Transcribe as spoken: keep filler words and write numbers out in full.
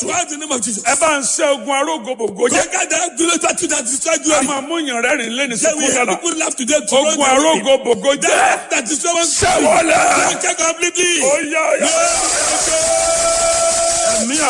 Throughout the name of Jesus. Ẹ bá ń ṣe ogun arógo bògo jẹ́. Conquer that glory to that destroy A glory. máa mú yàn rẹ́rìn lẹ́ni Say we sọ́kún have dára. people laugh today to Ogun arógo bògo jẹ́. that destroy one Ṣẹ́wọ́lẹ̀. Conquer completely. Ó yá ó yá.